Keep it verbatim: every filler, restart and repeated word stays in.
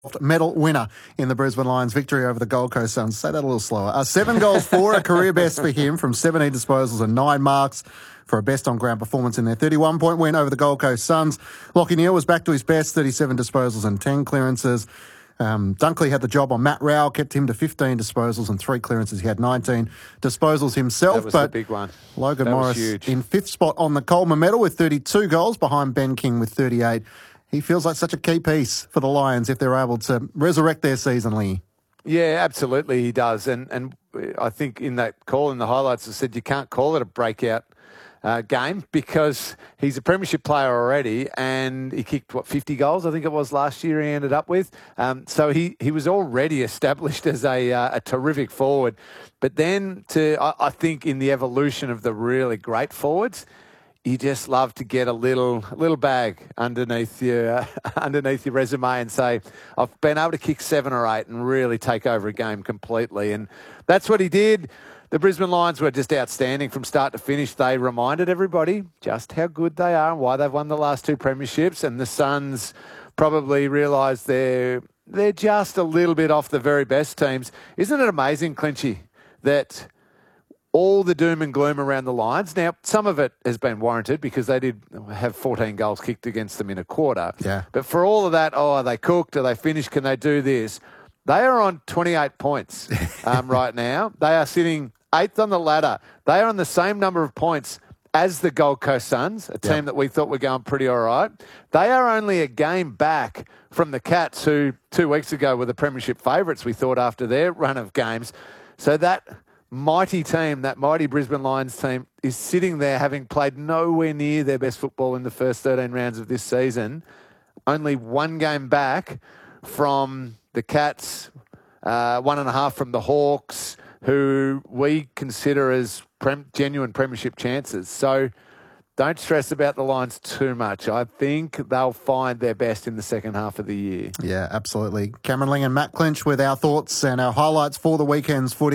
medal winner in the Brisbane Lions victory over the Gold Coast Suns. Say that a little slower. Uh, seven goals for, a career best for him from seventeen disposals and nine marks for a best on-ground performance in their thirty-one point win over the Gold Coast Suns. Lachie Neale was back to his best, thirty-seven disposals and ten clearances. Um, Dunkley had the job on Matt Rowell, kept him to fifteen disposals and three clearances. He had nineteen disposals himself. That was but the big one. Logan that Morris was huge. in fifth spot on the Coleman medal with thirty-two goals, behind Ben King with thirty-eight. He feels like such a key piece for the Lions if they're able to resurrect their season, Lee. Yeah, absolutely he does. And and I think in that call in the highlights I said you can't call it a breakout uh, game because he's a premiership player already and he kicked, what, fifty goals I think it was last year he ended up with. Um, so he, he was already established as a, uh, a terrific forward. But then to I, I think in the evolution of the really great forwards, you just love to get a little little bag underneath your uh, underneath your resume and say, I've been able to kick seven or eight and really take over a game completely. And that's what he did. The Brisbane Lions were just outstanding from start to finish. They reminded everybody just how good they are and why they've won the last two premierships. And the Suns probably realised they're, they're just a little bit off the very best teams. Isn't it amazing, Clinchy, that all the doom and gloom around the Lions. Now, some of it has been warranted because they did have fourteen goals kicked against them in a quarter. Yeah. But for all of that, oh, are they cooked? Are they finished? Can they do this? They are on twenty-eight points um, right now. They are sitting eighth on the ladder. They are on the same number of points as the Gold Coast Suns, a team yep. that we thought were going pretty all right. They are only a game back from the Cats, who two weeks ago were the premiership favourites, we thought, after their run of games. So that mighty team, that mighty Brisbane Lions team, is sitting there having played nowhere near their best football in the first thirteen rounds of this season. Only one game back from the Cats, uh, one and a half from the Hawks, who we consider as prem- genuine premiership chances. So don't stress about the Lions too much. I think they'll find their best in the second half of the year. Yeah, absolutely. Cameron Ling and Matt Clinch with our thoughts and our highlights for the weekend's footy.